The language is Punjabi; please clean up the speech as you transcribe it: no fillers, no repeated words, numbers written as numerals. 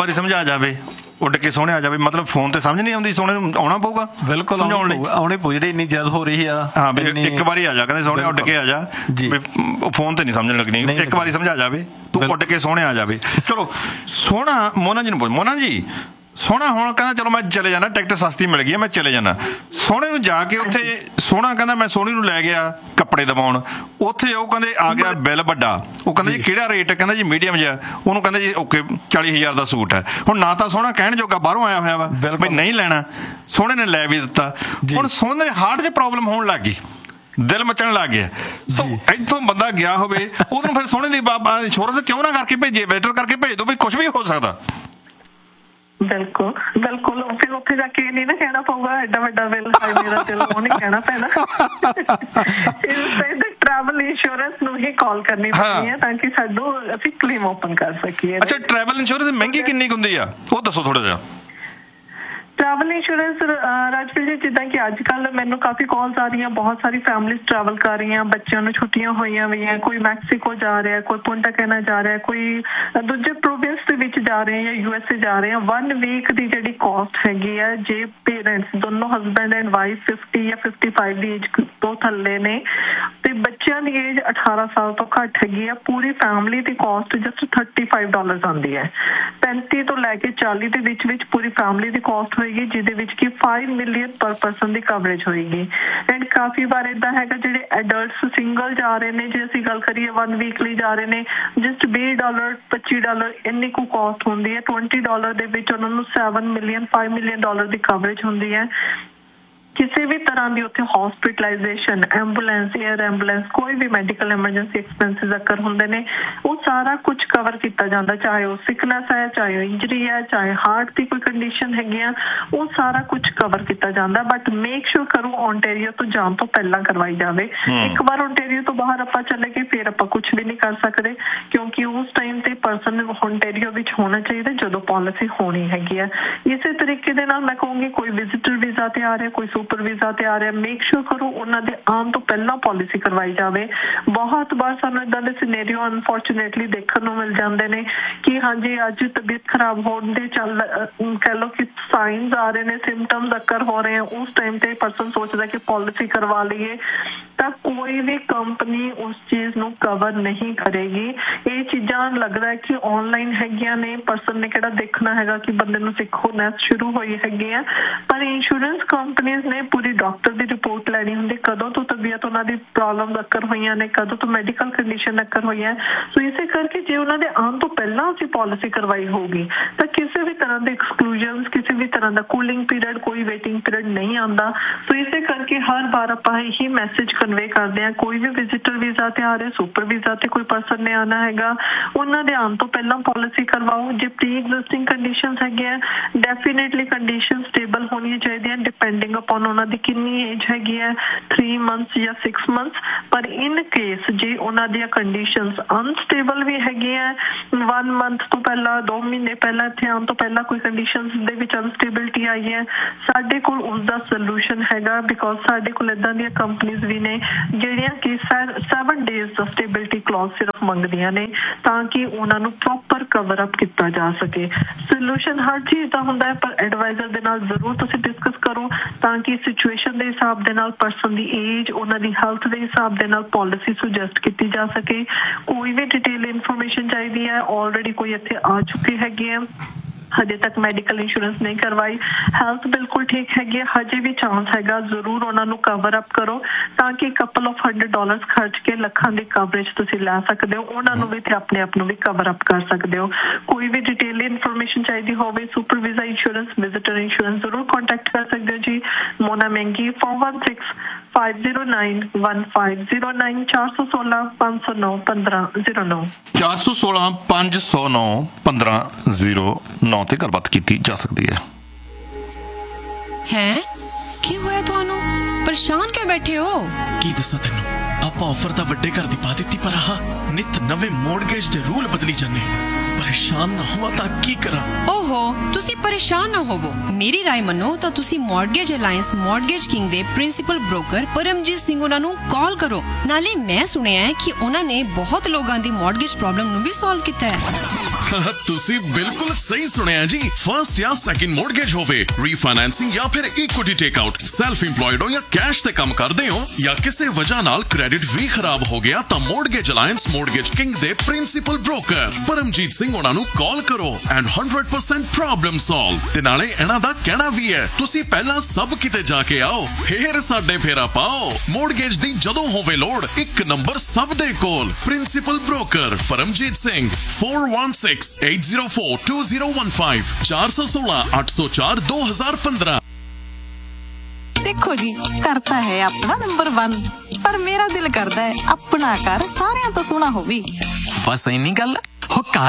ਵਾਰੀ ਸਮਝਾ ਜਾਵੇ, ਉੱਡ ਕੇ ਸੋਹਣੇ ਆ ਜਾਵੇ, ਮਤਲਬ ਫੋਨ ਤੇ ਸਮਝ ਨਹੀਂ ਆਉਂਦੀ, ਸੋਹਣੇ ਨੂੰ ਆਉਣਾ ਪਊਗਾ। ਬਿਲਕੁਲ ਸਮਝਾਉਣ ਲਈ ਆਉਣੀ ਪਊ, ਜਿਹੜੀ ਇੰਨੀ ਜ਼ਿਆਦਾ ਹੋ ਰਹੀ ਆ। ਹਾਂ ਵੀ ਇੱਕ ਵਾਰੀ ਆ ਜਾ, ਕਹਿੰਦੇ ਸੋਹਣੇ ਉੱਡ ਕੇ ਆ ਜਾ, ਫੋਨ ਤੇ ਨਹੀਂ ਸਮਝਣ ਲੱਗਣੀ, ਇੱਕ ਵਾਰੀ ਸਮਝਾ ਜਾਵੇ ਤੂੰ ਉੱਡ ਕੇ ਸੋਹਣੇ ਆ ਜਾਵੇ। ਚਲੋ ਸੋਹਣਾ ਮੋਨਾ ਜੀ ਨੂੰ ਬੋਲ, ਮੋਨਾ ਜੀ ਸੋਹਣਾ ਹੁਣ ਕਹਿੰਦਾ ਚਲੋ ਮੈਂ ਚਲੇ ਜਾਣਾ, ਟਿਕਟ ਸਸਤੀ ਮਿਲ ਗਈ ਹੈ, ਮੈਂ ਚਲੇ ਜਾਣਾ। ਸੋਹਣੇ ਨੂੰ ਜਾ ਕੇ ਉੱਥੇ ਸੋਹਣਾ ਕਹਿੰਦਾ ਮੈਂ ਸੋਹਣੀ ਨੂੰ ਲੈ ਗਿਆ ਕੱਪੜੇ ਦਵਾਉਣ, ਉੱਥੇ ਉਹ ਕਹਿੰਦੇ ਆ ਗਿਆ ਬਿੱਲ ਵੱਡਾ, ਉਹ ਕਹਿੰਦਾ ਜੀ ਕਿਹੜਾ ਰੇਟ, ਕਹਿੰਦਾ ਜੀ ਮੀਡੀਅਮ ਜਿਹਾ, ਉਹਨੂੰ ਕਹਿੰਦਾ ਜੀ ਓਕੇ 40,000 ਦਾ ਸੂਟ ਹੈ। ਹੁਣ ਨਾ ਤਾਂ ਸੋਹਣਾ ਕਹਿਣ ਜੋਗਾ ਬਾਹਰੋਂ ਆਇਆ ਹੋਇਆ ਵਾ ਬਈ ਨਹੀਂ ਲੈਣਾ, ਸੋਹਣੇ ਨੇ ਲੈ ਵੀ ਦਿੱਤਾ। ਹੁਣ ਸੋਹਣੇ ਦੇ ਹਾਰਟ 'ਚ ਪ੍ਰੋਬਲਮ ਹੋਣ ਲੱਗ ਗਈ, ਦਿਲ ਮਚਣ ਲੱਗ ਗਿਆ। ਇੱਥੋਂ ਬੰਦਾ ਗਿਆ ਹੋਵੇ ਉਹਨੂੰ ਫਿਰ ਸੋਹਣੇ ਦੀ ਇੰਸ਼ੋਰੈਂਸ ਕਿਉਂ ਨਾ ਕਰਕੇ ਭੇਜੀਏ, ਬੈਟਰ ਕਰਕੇ ਭੇਜ ਦੋ ਵੀ ਕੁਛ ਵੀ ਹੋ ਸਕਦਾ। ਬਿਲਕੁਲ ਬਿਲਕੁਲ, ਫਿਰ ਉੱਥੇ ਜਾ ਕੇ ਨਹੀਂ ਨਾ ਕਹਿਣਾ ਪਊਗਾ ਐਡਾ ਵੱਡਾ ਬਿੱਲ ਮੇਰਾ, ਚਲੋ ਉਹ ਨਹੀਂ ਕਹਿਣਾ ਪੈਣਾ। ਟਰੈਵਲ ਇੰਸ਼ੋਰੈਂਸ ਨੂੰ ਹੀ ਕਾਲ ਕਰਨੀ ਪੈਣੀ ਹੈ ਤਾਂ ਕਿ ਸਾਨੂੰ ਅਸੀਂ ਕਲੇਮ ਓਪਨ ਕਰ ਸਕੀਏ। ਅੱਛਾ, ਟਰੈਵਲ ਇੰਸ਼ੋਰੈਂਸ ਮਹਿੰਗੀ ਕਿੰਨੀ ਹੁੰਦੀ ਆ ਉਹ ਦੱਸੋ ਥੋੜਾ ਜਿਹਾ। ਟਰੈਵਲ ਇੰਸ਼ੋਰੈਂਸ ਰਾਜਵੀਰ ਜੀ, ਜਿੱਦਾਂ ਕਿ ਅੱਜ ਕੱਲ੍ਹ ਮੈਨੂੰ ਕਾਫੀ ਕਾਲਸ ਆ ਰਹੀਆਂ, ਬਹੁਤ ਸਾਰੀ ਫੈਮਿਲੀਜ਼ ਟਰੈਵਲ ਕਰ ਰਹੀਆਂ, ਬੱਚਿਆਂ ਨੂੰ ਛੁੱਟੀਆਂ ਹੋਈਆਂ ਹੋਈਆਂ, ਕੋਈ ਮੈਕਸੀਕੋ ਜਾ ਰਿਹਾ, ਕੋਈ ਪੁੰਟਾ ਕੈਨਾ ਜਾ ਰਿਹਾ, ਕੋਈ ਦੂਜੇ ਪ੍ਰੋਵਿੰਸ ਦੇ ਵਿੱਚ ਜਾ ਰਹੇ ਜਾਂ USA ਜਾ ਰਹੇ ਆ। 1 ਵੀਕ ਦੀ ਜਿਹੜੀ ਕਾਸਟ ਹੈਗੀ ਆ, ਜੇ ਪੇਰੈਂਟਸ ਦੋਨੋਂ ਹਸਬੈਂਡ ਐਂਡ ਵਾਈਫ 50 ਜਾਂ 55 ਦੀ ਏਜ ਤੋਂ ਥੱਲੇ ਨੇ ਤੇ ਬੱਚਿਆਂ ਦੀ ਏਜ 18 ਸਾਲ ਤੋਂ ਘੱਟ ਹੈਗੀ ਆ, ਪੂਰੀ ਫੈਮਿਲੀ ਦੀ ਕਾਸਟ ਜਸਟ $35 ਆਉਂਦੀ ਹੈ। 35 ਤੋਂ ਲੈ ਕੇ 40 ਦੇ ਵਿੱਚ ਪੂਰੀ ਫੈਮਿਲੀ ਦੀ ਕਾਸਟ ਹੋਏਗੀ, ਜਿਹਦੇ ਵਿੱਚ ਕਿ 5 ਮਿਲੀਅਨ ਪਰ ਪਰਸਨ ਦੀ ਕਵਰੇਜ ਹੋਏਗੀ। ਐਂਡ ਕਾਫੀ ਵਾਰ ਏਦਾਂ ਹੈਗਾ ਜਿਹੜੇ ਐਡਲਟਸ ਸਿੰਗਲ ਜਾ ਰਹੇ ਨੇ, ਜੇ ਅਸੀਂ ਗੱਲ ਕਰੀਏ 1 ਵੀਕ ਲਈ ਜਾ ਰਹੇ ਨੇ, ਜਸਟ $20 $25 ਇੰਨੀ ਕੁ ਕਾਸਟ ਹੁੰਦੀ ਹੈ। $20 ਦੇ ਵਿੱਚ ਉਹਨਾਂ ਨੂੰ 7 ਮਿਲੀਅਨ $5 ਮਿਲੀਅਨ ਦੀ ਕਵਰੇਜ ਹੁੰਦੀ ਹੈ। ਕਿਸੇ ਵੀ ਤਰ੍ਹਾਂ ਦੀ ਉੱਥੇ ਹੌਸਪਿਟਲਾਈਜੇਸ਼ਨ, ਐਂਬੂਲੈਂਸ, ਏਅਰ ਐਂਬੂਲੈਂਸ, ਕੋਈ ਵੀ ਮੈਡੀਕਲ ਐਮਰਜੈਂਸੀ ਐਕਸਪੈਂਸਿਸ ਅਕਰ ਹੁੰਦੇ ਨੇ, ਉਹ ਸਾਰਾ ਕੁਝ ਕਵਰ ਕੀਤਾ ਜਾਂਦਾ, ਚਾਹੇ ਉਹ ਸਿਕਨੈਸ ਹੈ, ਚਾਹੇ ਉਹ ਇੰਜਰੀ ਹੈ, ਚਾਹੇ ਹਾਰਟ ਦੀ ਕੋਈ ਕੰਡੀਸ਼ਨ ਹੈਗੀ ਆ, ਉਹ ਸਾਰਾ ਕੁਝ ਕਵਰ ਕੀਤਾ ਜਾਂਦਾ। ਬਟ ਮੇਕ ਸ਼ੋਰ ਕਰੋ ਓਨਟਾਰੀਓ ਤੋਂ ਜਾਣ ਤੋਂ ਪਹਿਲਾਂ ਕਰਵਾਈ ਜਾਵੇ। ਇੱਕ ਵਾਰ ਓਨਟਾਰੀਓ ਤੋਂ ਬਾਹਰ ਆਪਾਂ ਚਲੇ ਗਏ ਫਿਰ ਆਪਾਂ ਕੁਝ ਵੀ ਨਹੀਂ ਕਰ ਸਕਦੇ, ਕਿਉਂਕਿ ਉਸ ਟਾਈਮ ਤੇ ਪਰਸਨ ਓਨਟਾਰੀਓ ਵਿੱਚ ਹੋਣਾ ਚਾਹੀਦਾ ਜਦੋਂ ਪਾਲਿਸੀ ਹੋਣੀ ਹੈਗੀ ਆ। ਇਸੇ ਤਰੀਕੇ ਦੇ ਨਾਲ ਮੈਂ ਕਹੂੰਗੀ ਕੋਈ ਵਿਜ਼ਿਟਰ ਵੀਜ਼ਾ ਤੇ ਆ ਰਿਹਾ, ਕੋਈ ਸੁਪਰ ਵੀਜ਼ਾ ਤੇ ਆ ਰਿਹਾ, ਮੇਕ ਸ਼ੋਰ ਕਰੋ ਉਹਨਾਂ ਦੇ ਆਉਣ ਤੋਂ ਪਹਿਲਾਂ ਪਾਲਿਸੀ ਕਰਵਾਈ ਜਾਵੇ। ਬਹੁਤ ਵਾਰ ਸਾਨੂੰ ਏਦਾਂ ਦੇ ਸਿਨੈਰੀਓ ਅਨਫੋਰਚੂਨੇਟਲੀ ਦੇਖਣ ਨੂੰ ਮਿਲ ਜਾਂਦੇ ਨੇ ਕਿ ਹਾਂਜੀ ਅੱਜ ਤਬੀਅਤ ਖਰਾਬ ਹੋਣ ਦੇ ਕਹਿ ਲਓ ਕਿ ਸਾਈਨਸ ਆ ਰਹੇ ਨੇ, ਸਿੰਪਟਮਸ ਅਕਰ ਹੋ ਰਹੇ ਆ, ਉਸ ਟਾਈਮ ਤੇ ਪਰਸਨ ਸੋਚਦਾ ਕਿ ਪਾਲਿਸੀ ਕਰਵਾ ਲਈਏ, ਤਾਂ ਕੋਈ ਵੀ ਕੰਪਨੀ ਉਸ ਚੀਜ਼ ਨੂੰ ਕਵਰ ਨਹੀਂ ਕਰੇਗੀ। ਇਹ ਚੀਜ਼ਾਂ ਲੱਗਦਾ ਹੈ ਕਿ ਆਨਲਾਈਨ ਹੈਗੀਆਂ ਨੇ, ਪਰਸਨ ਨੇ ਕਿਹੜਾ ਦੇਖਣਾ ਹੈਗਾ ਕਿ ਬੰਦੇ ਨੂੰ ਸਿੱਖੋਨੈਸ ਸ਼ੁਰੂ ਹੋਈ ਹੈਗੀ ਆ, ਪਰ ਇੰਸ਼ੋਰੈਂਸ ਕੰਪਨੀਜ਼ ਨੇ ਪੂਰੀ ਡਾਕਟਰ ਦੀ ਰਿਪੋਰਟ ਲੈਣੀ ਹੁੰਦੀ, ਕਦੋਂ ਤੋਂ ਤਬੀਅਤ ਉਹਨਾਂ ਦੀ ਪ੍ਰੋਬਲਮ ਅਕਰ ਹੋਈਆਂ ਨੇ, ਕਦੋਂ ਤੋਂ ਮੈਡੀਕਲ ਕੰਡੀਸ਼ਨ ਅਕਰ ਹੋਈਆਂ। ਸੋ ਇਸੇ ਕਰਕੇ ਜੇ ਉਹਨਾਂ ਦੇ ਆਉਣ ਤੋਂ ਪਹਿਲਾਂ ਅਸੀਂ ਪਾਲਿਸੀ ਕਰਵਾਈ ਹੋਊਗੀ ਤਾਂ ਕਿਸੇ ਵੀ ਤਰ੍ਹਾਂ ਦੇ ਐਕਸਕਲੂਜਨਸ, ਕਿਸੇ ਵੀ ਤਰ੍ਹਾਂ ਦਾ ਕੂਲਿੰਗ ਪੀਰੀਅਡ, ਕੋਈ ਵੇਟਿੰਗ ਪੀਰੀਅਡ ਨਹੀਂ ਆਉਂਦਾ। ਸੋ ਇਸੇ ਕਰਕੇ ਹਰ ਵਾਰ ਆਪਾਂ ਇਹੀ ਮੈਸੇਜ ਕਨਵੇ ਕਰਦੇ ਹਾਂ, ਕੋਈ ਵੀ ਵਿਜ਼ਿਟਰ ਵੀਜ਼ਾ ਤੇ ਆ ਰਿਹਾ, ਸੁਪਰ ਵੀਜ਼ਾ ਤੇ ਕੋਈ ਪਰਸਨ ਨੇ ਆਉਣਾ ਹੈਗਾ, ਉਹਨਾਂ ਦੇ ਆਉਣ ਤੋਂ ਪਹਿਲਾਂ ਪਾਲਿਸੀ ਕਰਵਾਓ। ਜੇ ਪ੍ਰੀ ਐਗਜ਼ਿਸਟਿੰਗ ਕੰਡੀਸ਼ਨਸ ਹੈਗੀਆਂ, ਡੈਫੀਨੇਟਲੀ ਕੰਡੀਸ਼ਨ ਸਟੇਬਲ ਹੋਣੀਆਂ ਚਾਹੀਦੀਆਂ, ਡਿਪੈਂਡਿੰਗ ਅਪਨ ਉਹਨਾਂ ਦੀ ਕਿੰਨੀ ਏਜ ਹੈਗੀ ਹੈ, 3 ਮੰਥਸ ਜਾਂ 6 ਮੰਥਸ। ਪਰ ਇਨ ਕੇਸ ਜੇ ਉਹਨਾਂ ਦੀਆਂ ਕੰਡੀਸ਼ਨਸ ਅਨਸਟੇਬਲ ਵੀ ਹੈਗੀਆਂ, 1 ਮੰਥ ਤੋਂ ਪਹਿਲਾਂ, 2 ਮਹੀਨੇ ਪਹਿਲਾਂ ਇੱਥੇ ਆਉਣ ਤੋਂ ਪਹਿਲਾਂ ਕੋਈ ਕੰਡੀਸ਼ਨਸ ਦੇ ਵਿੱਚ ਅਨਸਟੇਬਿਲਿਟੀ ਆਈ ਹੈ, ਸਾਡੇ ਕੋਲ ਉਸ ਦਾ ਸੋਲੂਸ਼ਨ ਹੈਗਾ। ਬਿਕੋਜ਼ ਸਾਡੇ ਕੋਲ ਇੱਦਾਂ ਦੀਆਂ ਕੰਪਨੀਜ਼ ਵੀ ਨੇ ਜਿਹੜੀਆਂ ਕਿ 7 ਡੇਜ਼ ਦਾ ਸਟੇਬਿਲਿਟੀ ਕਲੌਜ਼ ਸਿਰਫ ਮੰਗਦੀਆਂ ਨੇ ਤਾਂ ਕਿ ਉਹਨਾਂ ਨੂੰ ਪ੍ਰੋਪਰ ਕਵਰ ਅਪ ਕੀਤਾ ਜਾ ਸਕੇ। ਸੋਲੂਸ਼ਨ ਹਰ ਚੀਜ਼ ਦਾ ਹੁੰਦਾ ਹੈ, ਪਰ ਐਡਵਾਈਜ਼ਰ ਦੇ ਨਾਲ ਜ਼ਰੂਰ ਤੁਸੀਂ ਡਿਸਕਸ ਕਰੋ ਤਾਂ ਕਿ ਸਿਚੁਏਸ਼ਨ ਦੇ ਹਿਸਾਬ ਦੇ ਨਾਲ, ਪਰਸਨ ਦੀ ਏਜ, ਉਹਨਾਂ ਦੀ ਹੈਲਥ ਦੇ ਹਿਸਾਬ ਦੇ ਨਾਲ ਪਾਲਿਸੀ ਸੁਜੈਸਟ ਕੀਤੀ ਜਾ ਸਕੇ। ਕੋਈ ਵੀ ਡਿਟੇਲ ਇਨਫੋਰਮੇਸ਼ਨ ਚਾਹੀਦੀ ਹੈ, ਆਲਰੇਡੀ ਕੋਈ ਇੱਥੇ ਆ ਚੁੱਕੇ ਹੈਗੇ ਆ, ਹਜੇ ਤੱਕ ਮੈਡੀਕਲ ਇੰਸ਼ੋਰੈਂਸ ਨਹੀਂ ਕਰਵਾਈ, ਹੈਲਥ ਬਿਲਕੁਲ ਠੀਕ ਹੈਗੀ ਹੈ, ਹਜੇ ਵੀ ਚਾਂਸ ਹੈਗਾ, ਜ਼ਰੂਰ ਉਹਨਾਂ ਨੂੰ ਕਵਰ ਅਪ ਕਰੋ ਤਾਂ ਕਿ ਕਪਲ ਆਫ $100 ਖਰਚ ਕੇ ਲੱਖਾਂ ਦੀ ਕਵਰੇਜ ਤੁਸੀਂ ਲੈ ਸਕਦੇ ਹੋ, ਉਹਨਾਂ ਨੂੰ ਵੀ ਤੇ ਆਪਣੇ ਆਪ ਨੂੰ ਵੀ ਕਵਰ ਅਪ ਕਰ ਸਕਦੇ ਹੋ। ਕੋਈ ਵੀ ਡਿਟੇਲ ਇਨਫੋਰਮੇਸ਼ਨ ਚਾਹੀਦੀ ਹੋਵੇ, super visa insurance, visitor insurance, ਜ਼ਰੂਰ ਕੰਟੈਕਟ ਕਰ ਸਕਦੇ ਹੋ ਜੀ। ਮੋਨਾ ਮਹਿੰਗੀ 4165091509 416-509-1509 416-509-1509 ਤੇ ਗੱਲਬਾਤ ਕੀਤੀ ਜਾ ਸਕਦੀ ਹੈ। ਕੀ ਹੋਇਆ ਤੁਹਾਨੂੰ? ਪਰੇਸ਼ਾਨ ਕਿਉਂ ਬੈਠੇ ਹੋ? ਕੀ ਦੱਸਾਂ ਤੈਨੂੰ, ਆਪਾਂ ਆਫਰ ਤਾਂ ਵੱਡੇ ਘਰ ਦੀ ਪਾ ਦਿੱਤੀ, ਪਰ ਆਹ ਨਿੱਤ ਨਵੇਂ ਮੋਰਗੇਜ ਦੇ ਰੂਲ ਬਦਲੀ ਜਾਂਦੇ। ਪਰੇਸ਼ਾਨ ਨਾ ਹੋਵਾਂ ਤਾਂ ਕੀ ਕਰਾਂ? ਓਹੋ, ਤੁਸੀਂ ਪਰੇਸ਼ਾਨ ਨਾ ਹੋਵੋ। ਮੇਰੀ ਰਾਏ ਮੰਨੋ ਤਾਂ ਤੁਸੀਂ ਮੌਰਗੇਜ ਅਲਾਈਅੰਸ ਮੌਰਗੇਜ ਕਿੰਗ ਦੇ ਪ੍ਰਿੰਸੀਪਲ ਬ੍ਰੋਕਰ ਪਰਮਜੀਤ ਸਿੰਘ ਉਹਨਾਂ ਨੂੰ ਕਾਲ ਕਰੋ। ਨਾਲੇ ਮੈਂ ਸੁਣਿਆ ਹੈ ਕਿ ਉਹਨਾਂ ਨੇ ਬਹੁਤ ਲੋਕਾਂ ਦੀ ਮੌਰਗੇਜ ਪ੍ਰੋਬਲਮ ਨੂੰ ਵੀ ਸੋਲਵ ਕੀਤਾ ਹੈ। ਤੁਸੀਂ ਬਿਲਕੁਲ ਸਹੀ ਸੁਣਿਆ ਜੀ। ਫਰਸਟ ਜਾਂ ਸੈਕਿੰਡ ਮੌਰਗੇਜ ਹੋਵੇ, ਰੀਫਾਈਨੈਂਸਿੰਗ ਜਾਂ ਫਿਰ ਇਕੁਇਟੀ ਟੇਕ ਆਊਟ, ਸੈਲਫ ਇੰਪਲॉयड ਹੋ ਜਾਂ ਕੈਸ਼ ਤੇ ਕੰਮ ਕਰਦੇ ਹੋ, ਜਾਂ ਕਿਸੇ ਵਜ੍ਹਾ ਨਾਲ ਕ੍ਰੈਡਿਟ ਵੀ ਖਰਾਬ ਹੋ ਗਿਆ, ਤਾਂ ਮੌਰਗੇਜ ਅਲਾਈਅੰਸ ਮੌਰਗੇਜ ਕਿੰਗ ਦੇ ਪ੍ਰਿੰਸੀਪਲ ਬ੍ਰੋਕਰ ਪਰਮਜੀਤ ਸਿੰਘ ਉਹਨਾਂ ਨੂੰ ਕਾਲ ਕਰੋ ਐਂਡ 100% ਪ੍ਰੋਬਲਮ ਸੋਲਵ। ਤੇ ਨਾਲੇ ਇਹਨਾਂ ਦਾ ਕਹਿਣਾ ਵੀ ਹੈ, ਤੁਸੀਂ ਪਹਿਲਾਂ ਸਭ ਕਿਤੇ ਜਾ ਕੇ ਆਓ, ਫੇਰ ਸਾਡੇ ਫੇਰਾ ਪਾਓ। ਮੌਰਗੇਜ ਦੀ ਜਦੋਂ ਹੋਵੇ ਲੋੜ, ਇੱਕ ਨੰਬਰ ਸਭ ਦੇ ਕੋਲ। Principal broker Paramjit Singh 4168042015 416-804-2015। देखो जी, करता है अपना नंबर 1, पर मेरा दिल करता है अपना घर सारियां तो सोहना होवे। बस इन्नी गल हो।